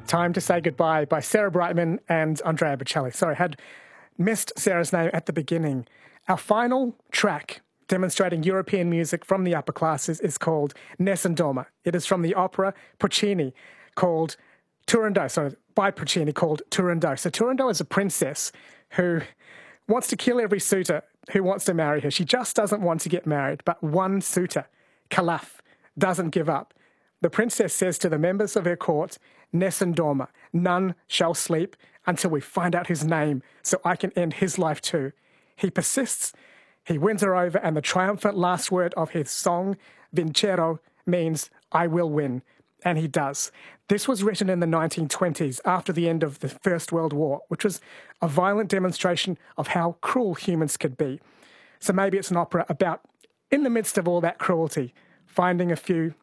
Time to Say Goodbye by Sarah Brightman and Andrea Bocelli. Sorry, I had missed Sarah's name at the beginning. Our final track demonstrating European music from the upper classes is called Nessun Dorma. It is from the opera Puccini called Turandot, by Puccini called Turandot. So Turandot is a princess who wants to kill every suitor who wants to marry her. She just doesn't want to get married, but one suitor, Calaf, doesn't give up. The princess says to the members of her court, Nessun Dorma, none shall sleep until we find out his name so I can end his life too. He persists, he wins her over, and the triumphant last word of his song, Vincerò, means I will win. And he does. This was written in the 1920s after the end of the First World War, which was a violent demonstration of how cruel humans could be. So maybe it's an opera about, in the midst of all that cruelty, finding a few